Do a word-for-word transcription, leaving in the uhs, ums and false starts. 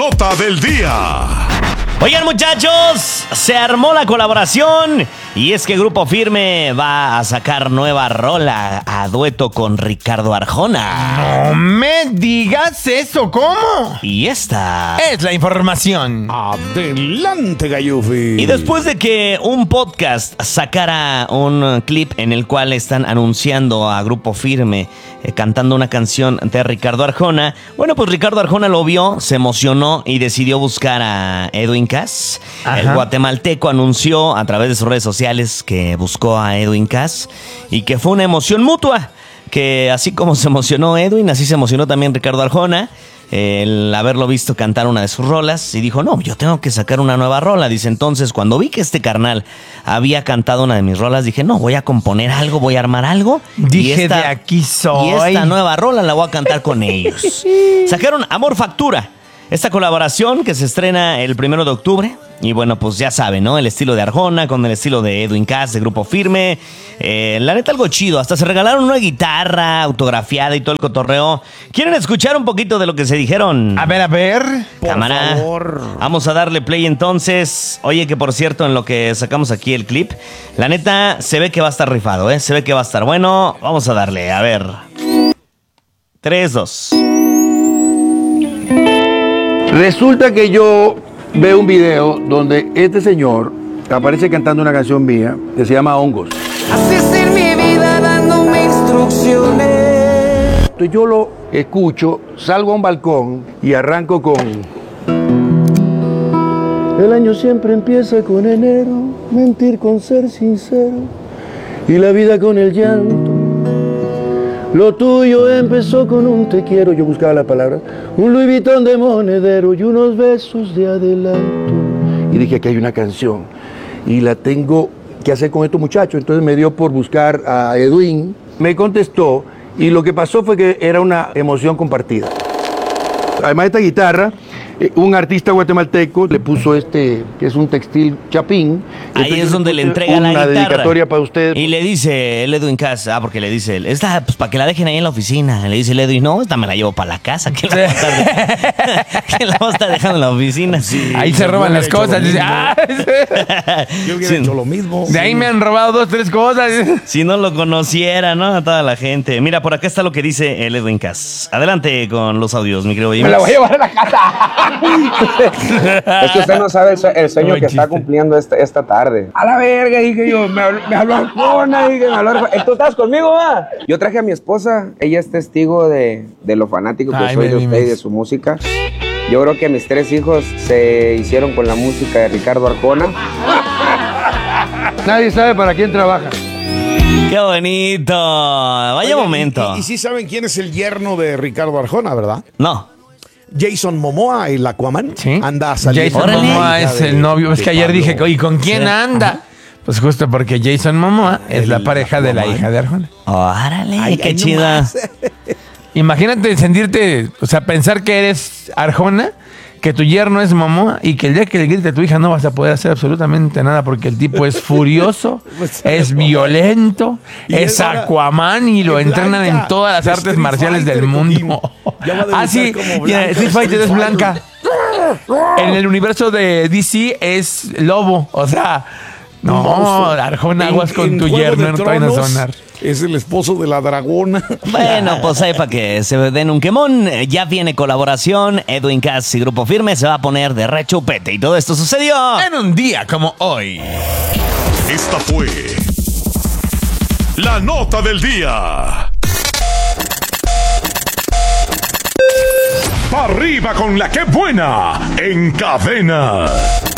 Nota del día. Oigan, muchachos, se armó la colaboración y es que Grupo Firme va a sacar nueva rola a dueto con Ricardo Arjona. No me digas eso, ¿cómo? Y esta es la información. Adelante, Gayufi. Y después de que un podcast sacara un clip en el cual están anunciando a Grupo Firme eh, cantando una canción de Ricardo Arjona, bueno, pues Ricardo Arjona lo vio, se emocionó y decidió buscar a Edwin Cass. Ajá. El guatemalteco anunció a través de sus redes sociales que buscó a Edwin Cass y que fue una emoción mutua, que así como se emocionó Edwin, así se emocionó también Ricardo Arjona el haberlo visto cantar una de sus rolas, y dijo, no, yo tengo que sacar una nueva rola. Dice, entonces, cuando vi que este carnal había cantado una de mis rolas, dije, no, voy a componer algo, voy a armar algo. Dije, y esta, de aquí soy. Y esta nueva rola la voy a cantar con ellos. Sacaron Amor Factura, esta colaboración que se estrena el primero de octubre. Y bueno, pues ya saben, ¿no? El estilo de Arjona con el estilo de Edwin Cass, de Grupo Firme. Eh, la neta, algo chido. Hasta se regalaron una guitarra autografiada y todo el cotorreo. ¿Quieren escuchar un poquito de lo que se dijeron? A ver, a ver. Cámara. favor. Vamos a darle play entonces. Oye, que por cierto, en lo que sacamos aquí el clip, la neta, se ve que va a estar rifado, ¿eh? Se ve que va a estar bueno. Vamos a darle, a ver. Tres, dos. Resulta que yo veo un video donde este señor aparece cantando una canción mía que se llama Hongos. Así es en mi vida dándome instrucciones. Entonces yo lo escucho, salgo a un balcón y arranco con... El año siempre empieza con enero, mentir con ser sincero y la vida con el llanto. Lo tuyo empezó con un te quiero, yo buscaba la palabra, un Louis Vuitton de monedero y unos besos de adelanto. Y dije, aquí hay una canción y la tengo que hacer con estos muchachos. Entonces me dio por buscar a Edwin, me contestó y lo que pasó fue que era una emoción compartida. Además de esta guitarra, eh, un artista guatemalteco le puso este, que es un textil chapín. Ahí Entonces, es donde le puse entrega la una guitarra. dedicatoria para usted. Y le dice el Edwin Cass, ah, porque le dice, él, esta, pues para que la dejen ahí en la oficina. Le dice el Edwin, no, esta me la llevo para la casa. ¿Quién la va a estar, de- ¿Quién la va a estar dejando en la oficina? Sí, Ahí se yo roban hubiera las hecho cosas. lo Dice, mismo. ah, Yo hubiera Sí. hecho lo mismo. de ahí me han robado dos, tres cosas. Si no lo conociera, ¿no? A toda la gente. Mira, por acá está lo que dice el Edwin Cass. Adelante con los audios, mi querido Me Jiménez. la voy a llevar a la casa. Es que usted no sabe el, sue- el sueño Buen que está chiste. cumpliendo esta, esta tarde. A la verga, dije yo. Me habló, me habló Arjona, dije, me habló Arjona. ¿Tú estás conmigo, va? Yo traje a mi esposa. Ella es testigo de, de lo fanático que Ay, soy me de vi, usted y me- de su música. Yo creo que mis tres hijos se hicieron con la música de Ricardo Arjona. Nadie sabe para quién trabaja. ¡Qué bonito! Vaya Oigan, momento. Y, y, y sí saben quién es el yerno de Ricardo Arjona, ¿verdad? No. Jason Momoa, el Aquaman. Sí. Anda saliendo. Jason Órale. Momoa hija es de- el novio. Es de que ayer Pablo. dije, oye, ¿con quién Sí. anda? Pues justo porque Jason Momoa es El la pareja de la Aquaman. hija de Arjona. Órale, Ay, qué ay, no chida. más. Imagínate sentirte, o sea, pensar que eres Arjona, que tu yerno es Momoa y que el día que le grite a tu hija no vas a poder hacer absolutamente nada porque el tipo es furioso, es violento, Y es es ahora- Aquaman y lo es entrenan en blanca. todas las De artes Street marciales del Fighter, mundo. Coquín. Ya va a debutar Ah, sí, como mira, blanca Street de Fighter Street es blanca. Fighter. En el universo de D C es lobo, o sea, Un no, monstruo. Arjona, En- aguas con en tu Juego yerno, de no te vayan a Tronos sonar. Es el esposo de la dragona. Bueno, pues ahí para que se den un quemón. Ya viene colaboración. Edwin Cass y Grupo Firme se va a poner de rechupete. Y todo esto sucedió En un día como hoy. Esta fue la nota del día. ¡Pa' arriba con la que buena! En Cadena.